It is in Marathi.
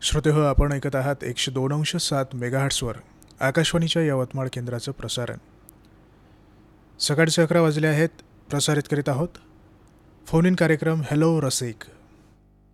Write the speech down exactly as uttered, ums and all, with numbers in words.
श्रोतेहो, आपण ऐकत आहात एकशे दोन अंश सात मेगाहर्ट्सवर आकाशवाणीच्या यवतमाळ केंद्राचं प्रसारण. सकाळचे अकरा वाजले आहेत. प्रसारित करीत आहोत फोन इन कार्यक्रम हॅलो रसिक.